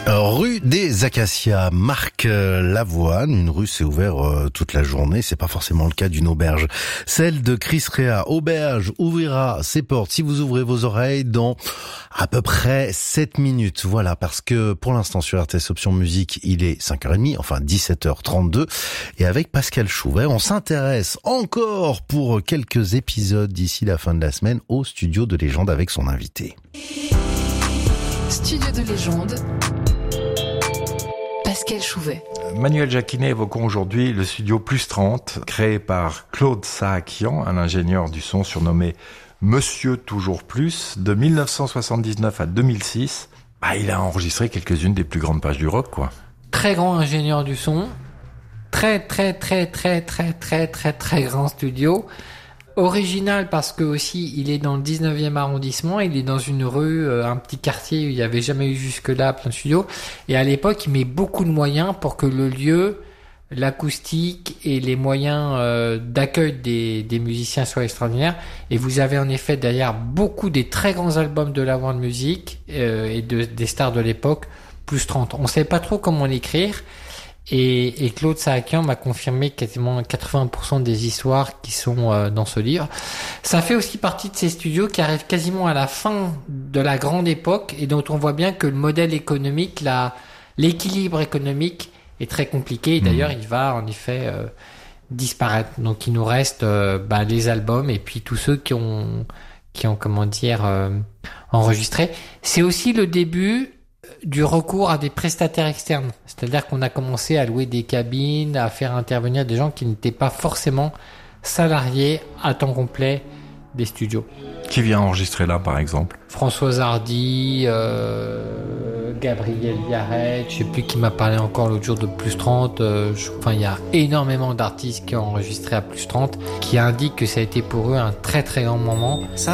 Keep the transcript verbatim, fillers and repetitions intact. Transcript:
Rue des Acacias, Marc Lavoine. Une rue s'est ouverte euh, toute la journée. C'est pas forcément le cas d'une auberge. Celle de Chris Rea, auberge, ouvrira ses portes si vous ouvrez vos oreilles dans à peu près sept minutes. Voilà, parce que pour l'instant sur R T S Option Musique, il est cinq heures trente, enfin dix-sept heures trente-deux. Et avec Pascal Chouvet, on s'intéresse encore pour quelques épisodes d'ici la fin de la semaine au Studio de Légende avec son invité. Studio de Légende, Pascal Chouvet. Manuel Jacquinet, évoquons aujourd'hui le studio Plus trente, créé par Claude Saakian, un ingénieur du son surnommé Monsieur Toujours Plus. De dix-neuf cent soixante-dix-neuf à deux mille six, bah, il a enregistré quelques-unes des plus grandes pages du rock, quoi. Très grand ingénieur du son, très très très très très très très très grand studio. Original parce que aussi il est dans le dix-neuvième arrondissement, il est dans une rue, euh, un petit quartier où il n'y avait jamais eu jusque-là plein de studios. Et à l'époque, il met beaucoup de moyens pour que le lieu, l'acoustique et les moyens euh, d'accueil des, des musiciens soient extraordinaires. Et vous avez en effet derrière beaucoup des très grands albums de la World Music euh, et de, des stars de l'époque, Plus trente. On ne savait pas trop comment l'écrire. Et, et Claude Saakian m'a confirmé quasiment quatre-vingts pour cent des histoires qui sont euh, dans ce livre. Ça fait aussi partie de ces studios qui arrivent quasiment à la fin de la grande époque et dont on voit bien que le modèle économique, la, l'équilibre économique est très compliqué. Et d'ailleurs, mmh. il va en effet euh, disparaître. Donc il nous reste euh, bah, les albums et puis tous ceux qui ont, qui ont comment dire, euh, enregistré. C'est aussi le début du recours à des prestataires externes. C'est-à-dire qu'on a commencé à louer des cabines, à faire intervenir des gens qui n'étaient pas forcément salariés à temps complet des studios. Qui vient enregistrer là, par exemple? Françoise Hardy, euh, Gabriel Yared, je sais plus qui m'a parlé encore l'autre jour de Plus trente. Euh, je, enfin, il y a énormément d'artistes qui ont enregistré à Plus trente, qui indiquent que ça a été pour eux un très très grand moment. Ça